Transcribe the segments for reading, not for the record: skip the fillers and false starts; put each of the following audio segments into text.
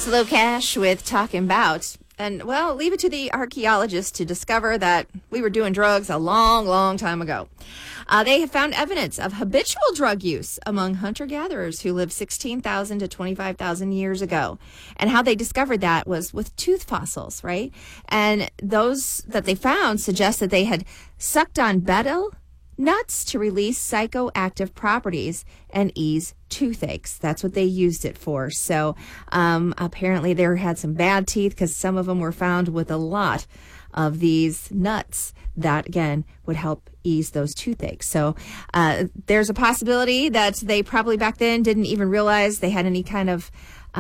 Slow Cash with Talking About. And, well, leave it to the archaeologists to discover that we were doing drugs a long, long time ago. They have found evidence of habitual drug use among hunter-gatherers who lived 16,000 to 25,000 years ago. And how they discovered that was with tooth fossils, right? And those that they found suggest that they had sucked on betel nuts to release psychoactive properties and ease toothaches. That's what they used it for. So apparently they had some bad teeth because some of them were found with a lot of these nuts that, again, would help ease those toothaches. So there's a possibility that they probably back then didn't even realize they had any kind of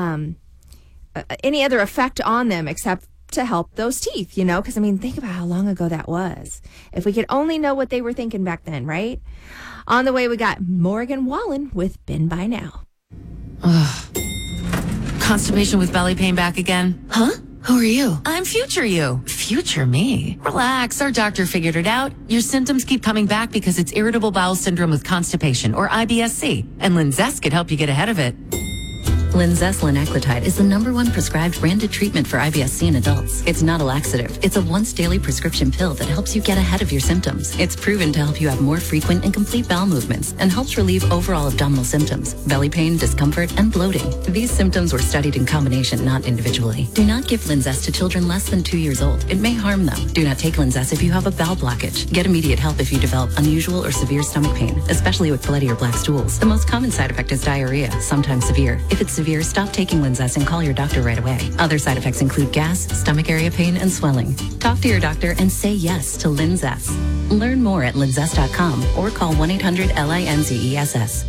any other effect on them except to help those teeth, you know, because, I mean, think about how long ago that was. If we could only know what they were thinking back then, right? On the way, we got Morgan Wallen with Been By Now. Ugh. Constipation with belly pain back again? Huh? Who are you? I'm future you. Future me. Relax, our doctor figured it out. Your symptoms keep coming back because it's irritable bowel syndrome with constipation, or IBS-C, and Linzess could help you get ahead of it. Linzess linaclotide is the #1 prescribed branded treatment for IBS-C in adults. It's not a laxative. It's a once-daily prescription pill that helps you get ahead of your symptoms. It's proven to help you have more frequent and complete bowel movements and helps relieve overall abdominal symptoms, belly pain, discomfort, and bloating. These symptoms were studied in combination, not individually. Do not give Linzess to children less than 2 years old. It may harm them. Do not take Linzess if you have a bowel blockage. Get immediate help if you develop unusual or severe stomach pain, especially with bloody or black stools. The most common side effect is diarrhea, sometimes severe. If it's severe, stop taking Linzess and call your doctor right away. Other side effects include gas, stomach area pain, and swelling. Talk to your doctor and say yes to Linzess. Learn more at linzess.com or call 1-800-LINZESS.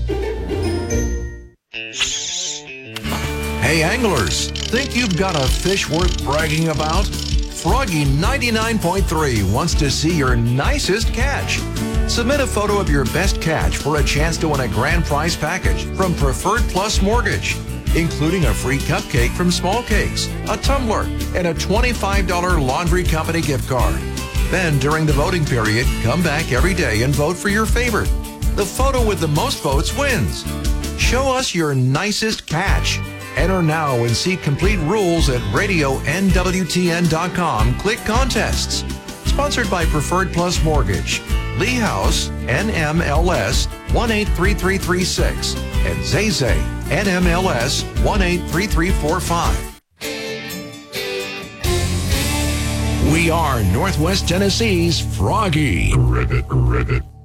Hey anglers, think you've got a fish worth bragging about? Froggy 99.3 wants to see your nicest catch. Submit a photo of your best catch for a chance to win a grand prize package from Preferred Plus Mortgage, including a free cupcake from Small Cakes, a tumbler, and a $25 laundry company gift card. Then, during the voting period, come back every day and vote for your favorite. The photo with the most votes wins. Show us your nicest catch. Enter now and see complete rules at radionwtn.com. Click Contests. Sponsored by Preferred Plus Mortgage, Lee House, NMLS 183336, and Zay NMLS 183345. We are Northwest Tennessee's Froggy. Ribbit.